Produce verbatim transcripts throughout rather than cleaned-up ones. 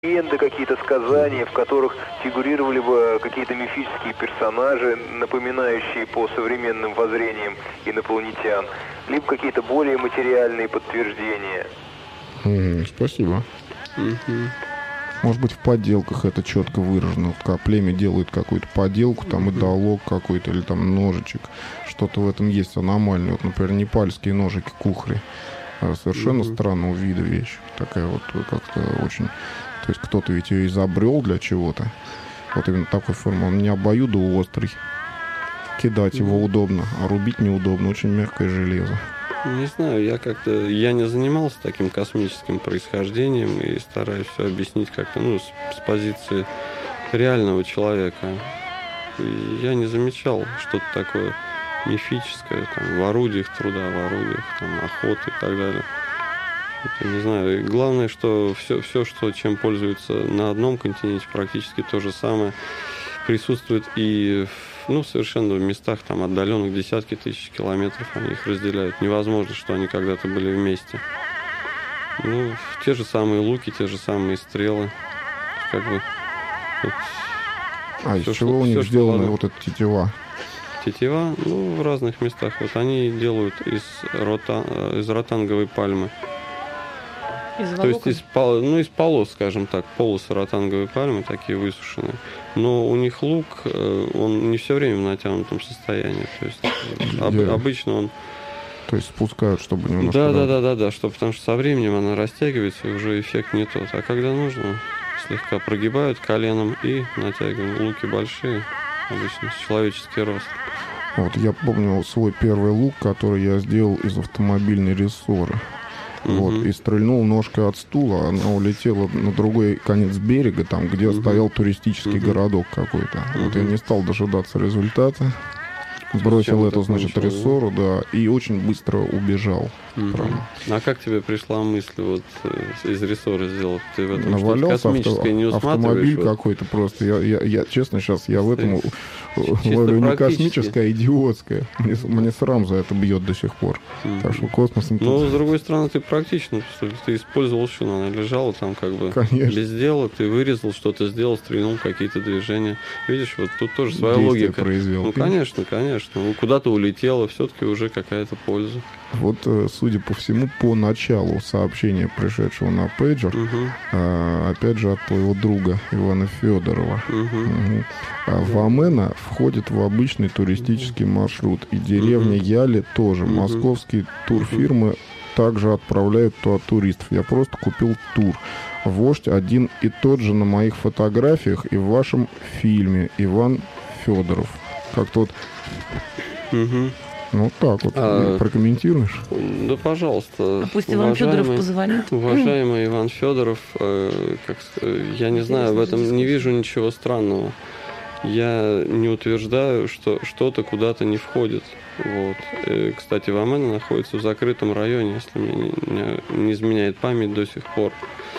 легенды, какие-то сказания, в которых фигурировали бы какие-то мифические персонажи, напоминающие по современным воззрениям инопланетян, либо какие-то более материальные подтверждения. Mm, спасибо. Mm-hmm. Может быть, в подделках это четко выражено. Вот племя делает какую-то подделку, там Mm-hmm. идолог какой-то или там ножичек. Что-то в этом есть аномальное. Вот, например, непальские ножики кухри. Совершенно mm-hmm. странного вида вещь. Такая вот как-то очень... То есть кто-то ведь ее изобрел для чего-то. Вот именно такой формы. Он не обоюдоострый. Кидать mm-hmm. его удобно, а рубить неудобно. Очень мягкое железо. Не знаю, я как-то... Я не занимался таким космическим происхождением и стараюсь все объяснить как-то, ну, с, с позиции реального человека. И я не замечал что-то такое мифическое, там, в орудиях труда, в орудиях, там, охоты и так далее. Это, не знаю. И главное, что все, все, что, чем пользуются на одном континенте, практически то же самое присутствует и ну, совершенно в местах там отдаленных десятки тысяч километров они их разделяют. Невозможно, что они когда-то были вместе. Ну, те же самые луки, те же самые стрелы. Как бы, вот, а из чего что, у них все, сделаны вот эта тетива? Тетива, ну, в разных местах. Вот они делают из, рота, из ротанговой пальмы. Из То есть из, ну, из полос, скажем так, полосы ротанговой пальмы, такие высушенные. Но у них лук, он не все время в натянутом состоянии. То есть об, обычно он... То есть спускают, чтобы немножко... Да, да, да, да, да, что, потому что со временем она растягивается, и уже эффект не тот. А когда нужно, слегка прогибают коленом и натягивают. Луки большие, обычно человеческий рост. Вот я помню свой первый лук, который я сделал из автомобильной рессоры. Вот, uh-huh. и стрельнул ножкой от стула, она улетела на другой конец берега, там, где uh-huh. стоял туристический uh-huh. городок какой-то. Uh-huh. Вот я не стал дожидаться результата, бросил эту, значит, рессору, да, и очень быстро убежал. Uh-huh. А как тебе пришла мысль вот из рессоры сделать? Ты в этом навалялся что-то космическое авто, не усматриваешь? Автомобиль вот? какой-то просто. Я, я, я, честно, сейчас я в этом ловлю не космическое, а идиотское. Мне, мне срам за это бьет до сих пор. Mm-hmm. Так что космосом... Ну, тут... с другой стороны, ты практично. Ты использовал что? Она лежала там как бы Конечно. без дела. Ты вырезал, что-то сделал, стрельнул какие-то движения. Видишь, вот тут тоже своя действие логика. Произвел. Ну, конечно, конечно. Ну, куда-то улетело, все-таки уже какая-то польза. Вот, судя по всему, по началу сообщения, пришедшего на пейджер, uh-huh. а, опять же, от твоего друга Ивана Федорова, uh-huh. uh-huh. А, в Амена входит в обычный туристический uh-huh. маршрут. И деревня uh-huh. Яли тоже. Uh-huh. Московские турфирмы uh-huh. также отправляют туда туристов. Я просто купил тур. Вождь один и тот же на моих фотографиях и в вашем фильме. Иван Федоров. Как-то вот... Uh-huh. Ну, так вот. А, прокомментируешь? Да, пожалуйста. А пусть Иван Федоров позвонит. Уважаемый Иван Федоров, э, как, я не знаю, в этом не вижу ничего странного. Я не утверждаю, что что-то куда-то не входит. Вот. И, кстати, в Амена находится в закрытом районе, если мне не, не изменяет память до сих пор.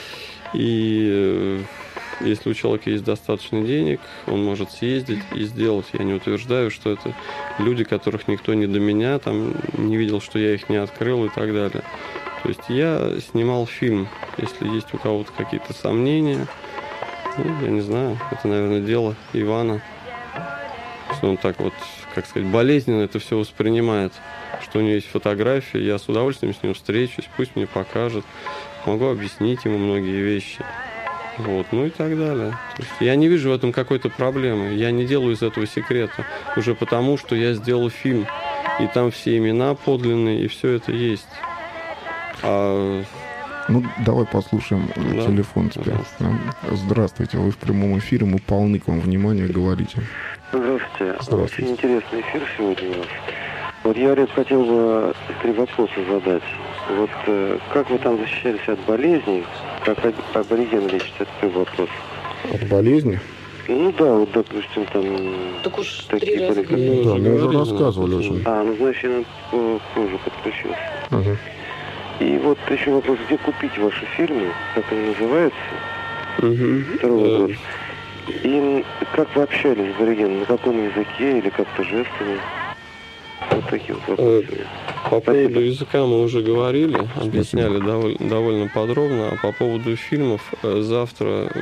И... Если у человека есть достаточно денег, он может съездить и сделать. Я не утверждаю, что это люди, которых никто не до меня, там, не видел, что я их не открыл и так далее. То есть я снимал фильм. Если есть у кого-то какие-то сомнения, ну, я не знаю, это, наверное, дело Ивана. Что он так вот, как сказать, болезненно это все воспринимает. Что у него есть фотографии, я с удовольствием с ним встречусь, пусть мне покажет. Могу объяснить ему многие вещи. Вот, ну и так далее. То есть я не вижу в этом какой-то проблемы. Я не делаю из этого секрета. Уже потому, что я сделал фильм. И там все имена подлинные, и все это есть. А... Ну, давай послушаем да? телефон теперь. Пожалуйста. Здравствуйте, вы в прямом эфире, мы полны к вам внимания, говорите. Здравствуйте. Здравствуйте. Очень интересный эфир сегодня у вас. Вот я, говорит, хотел бы три вопроса задать. Вот э, как вы там защищались от болезней? Как абориген лечится? Это первый вопрос. От болезни? Ну да, вот, допустим, там... Так уж такие три раза. были, Ну, да, мы уже рассказывали очень. А, ну, значит, я позже подключился. Ага. И вот еще вопрос, где купить ваши фильмы? Как они называются? Угу. Второй вопрос. И как вы общались с аборигеном? На каком языке или как-то жестами? Вот такие вот вопросы. По поводу языка мы уже говорили, объясняли довольно, довольно подробно. А по поводу фильмов, завтра